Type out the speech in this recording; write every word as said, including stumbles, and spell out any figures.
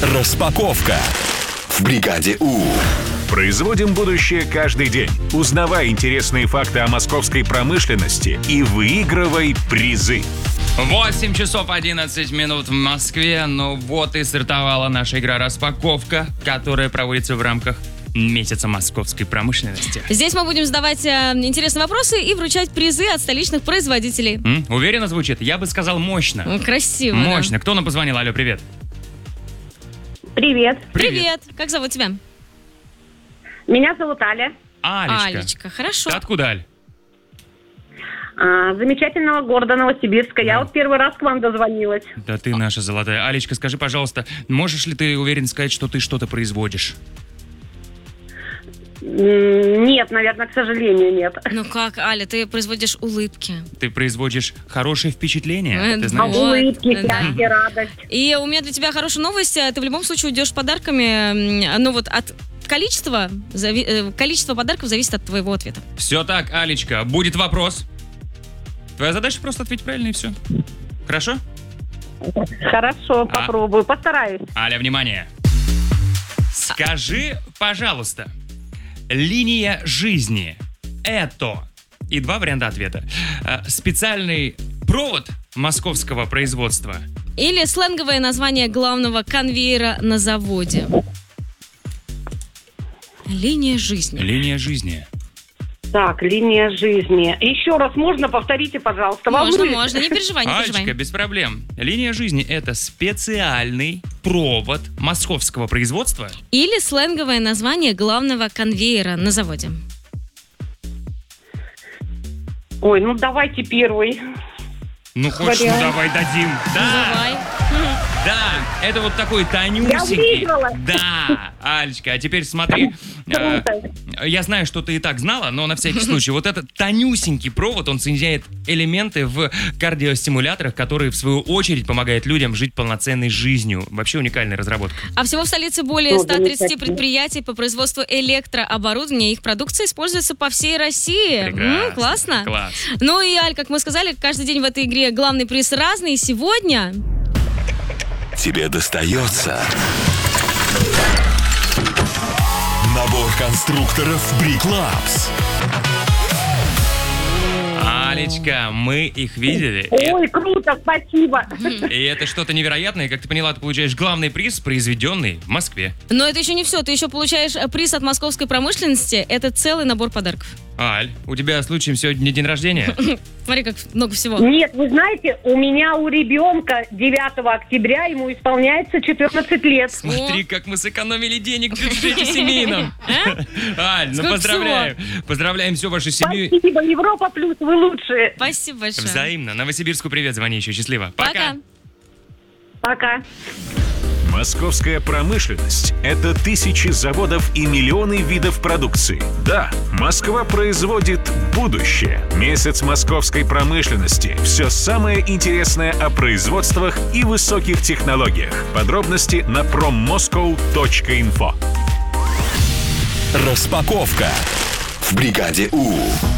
Распаковка в бригаде У. Производим будущее каждый день. Узнавай интересные факты о московской промышленности и выигрывай призы. восемь часов одиннадцать минут в Москве. Ну вот и стартовала наша игра «Распаковка», которая проводится в рамках месяца московской промышленности. Здесь мы будем задавать э, интересные вопросы и вручать призы от столичных производителей. М? Уверенно звучит? Я бы сказал мощно. М, Красиво. Мощно. Да. Кто нам позвонил? Алло, привет. Привет. Привет. Как зовут тебя? Меня зовут Аля. Алечка. Алечка. Хорошо. Ты откуда, Аль? А, замечательного города Новосибирска. Я вот первый раз к вам дозвонилась. Да ты наша золотая. Алечка, скажи, пожалуйста, можешь ли ты уверенно сказать, что ты что-то производишь? М, Нет, наверное, к сожалению, нет. Ну как, Аля, ты производишь улыбки. Ты производишь хорошее впечатление, Э, ты да. знаешь? Вот, Улыбки, да. счастье, радость. И у меня для тебя хорошая новость. Ты в любом случае уйдешь с подарками. м, Ну вот от количества, зави- э, количество подарков зависит от твоего ответа. Все так, Алечка, будет вопрос. Твоя задача просто ответить правильно и все. Хорошо? Хорошо, попробую, постараюсь. Аля, внимание. Скажи, пожалуйста, линия жизни — это... И два варианта ответа. Э, Специальный провод московского производства. Или сленговое название главного конвейера на заводе. Линия жизни. Линия жизни. Так, линия жизни. Еще раз можно? Повторите, пожалуйста. Можно, Волнуюсь. можно, не переживай, не Алечка, переживай. без проблем. Линия жизни — это специальный провод московского производства. Или сленговое название главного конвейера на заводе. Ой, ну давайте первый. Ну, хочешь, ну Вариант. давай дадим. Да, Давай. да, это вот такой Я тонюсенький. выиграла. Да, Алечка, а теперь смотри. э, Круто. Я знаю, что ты и так знала, но на всякий случай. Вот этот тонюсенький провод, он соединяет элементы в кардиостимуляторах, которые, в свою очередь, помогают людям жить полноценной жизнью. Вообще уникальная разработка. А всего в столице более Ну, ста тридцати замечательно. предприятий по производству электрооборудования. Их продукция используется по всей России. Прекрасно. М, классно. Класс. Ну и, Аль, как мы сказали, каждый день в этой игре главный приз разный. И сегодня... Тебе достается набор конструкторов Бриклабс. Алечка, мы их видели. И- Ой, круто, спасибо. И это что-то невероятное. Как ты поняла, ты получаешь главный приз, произведенный в Москве. Но это еще не все. Ты еще получаешь э, приз от московской промышленности. Это целый набор подарков. Аль, у тебя случаем сегодня день рождения? Смотри, как много всего. Нет, вы знаете, у меня у ребенка девятого октября, ему исполняется четырнадцать лет. Смотри, как мы сэкономили денег в бюджете семейном. Аль, ну Сколько поздравляем. Поздравляем всю вашу семью. Спасибо, Европа плюс, вы лучшие. Спасибо большое. Взаимно. Новосибирску привет, звони еще. Счастливо. Пока. Пока. Московская промышленность – это тысячи заводов и миллионы видов продукции. Да, Москва производит будущее. Месяц московской промышленности. Все самое интересное о производствах и высоких технологиях. Подробности на проммоскоу точка инфо. Распаковка в бригаде У.